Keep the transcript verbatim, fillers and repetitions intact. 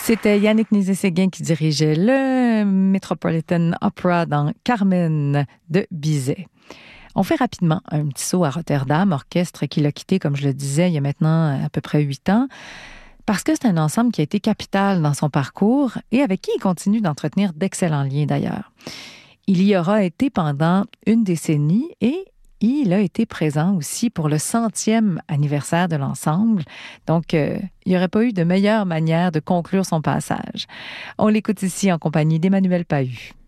C'était Yannick Nézet-Séguin qui dirigeait le Metropolitan Opera dans Carmen de Bizet. On fait rapidement un petit saut à Rotterdam, orchestre qui l'a quitté, comme je le disais, il y a maintenant à peu près huit ans, parce que c'est un ensemble qui a été capital dans son parcours et avec qui il continue d'entretenir d'excellents liens d'ailleurs. Il y aura été pendant une décennie et il a été présent aussi pour le centième anniversaire de l'ensemble. Donc, euh, il n'y aurait pas eu de meilleure manière de conclure son passage. On l'écoute ici en compagnie d'Emmanuel Pahud.